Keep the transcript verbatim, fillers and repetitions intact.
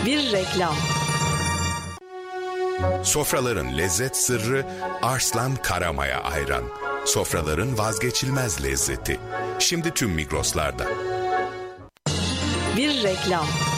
Bir reklam. Sofraların lezzet sırrı Arslan Karamaya ayran. Sofraların vazgeçilmez lezzeti. Şimdi tüm Migros'larda. Bir reklam.